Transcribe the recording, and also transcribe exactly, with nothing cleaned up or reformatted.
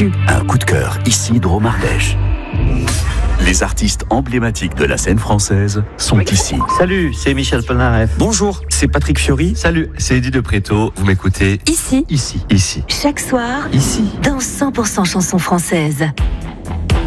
Actu. Un coup de cœur, ici Drôme Ardèche. Les artistes emblématiques de la scène française sont oui. ici. Salut, c'est Michel Polnareff. Bonjour, c'est Patrick Fiori. Salut, c'est Eddie de Préto. Vous m'écoutez ici, ici, ici. Chaque soir, ici, dans cent pour cent chansons françaises.